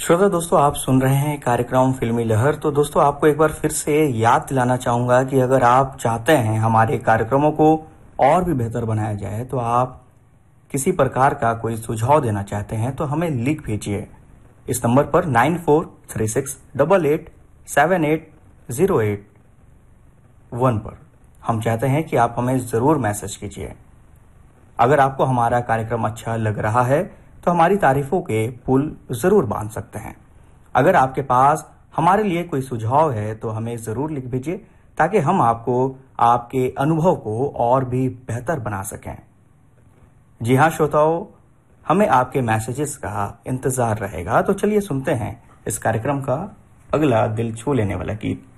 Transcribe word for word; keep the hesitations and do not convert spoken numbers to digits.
श्रोता दोस्तों, आप सुन रहे हैं कार्यक्रम फिल्मी लहर। तो दोस्तों, आपको एक बार फिर से याद दिलाना चाहूंगा कि अगर आप चाहते हैं हमारे कार्यक्रमों को और भी बेहतर बनाया जाए, तो आप किसी प्रकार का कोई सुझाव देना चाहते हैं तो हमें लिख भेजिए इस नंबर पर nine four three six double eight seven eight zero eight one पर। हम चाहते हैं कि आप हमें जरूर मैसेज कीजिए। अगर आपको हमारा कार्यक्रम अच्छा लग रहा है तो हमारी तारीफों के पुल जरूर बांध सकते हैं। अगर आपके पास हमारे लिए कोई सुझाव है तो हमें जरूर लिख भेजिए, ताकि हम आपको आपके अनुभव को और भी बेहतर बना सकें। जी हाँ श्रोताओं, हमें आपके मैसेजेस का इंतजार रहेगा। तो चलिए सुनते हैं इस कार्यक्रम का अगला दिल छू लेने वाला गीत।